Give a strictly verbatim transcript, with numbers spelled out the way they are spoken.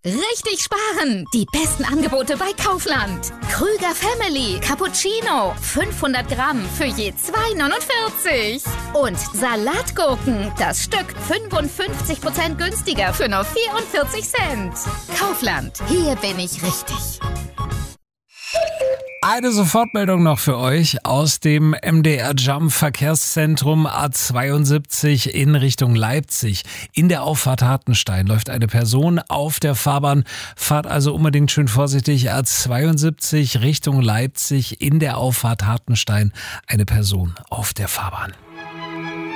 Richtig sparen! Die besten Angebote bei Kaufland. Krüger Family Cappuccino. fünfhundert Gramm für je zwei neunundvierzig. Und Salatgurken. Das Stück fünfundfünfzig Prozent günstiger für nur vierundvierzig Cent. Kaufland. Hier bin ich richtig. Eine Sofortmeldung noch für euch aus dem M D R Jump Verkehrszentrum A zweiundsiebzig in Richtung Leipzig. In der Auffahrt Hartenstein läuft eine Person auf der Fahrbahn. Fahrt also unbedingt schön vorsichtig. A zweiundsiebzig Richtung Leipzig in der Auffahrt Hartenstein. Eine Person auf der Fahrbahn.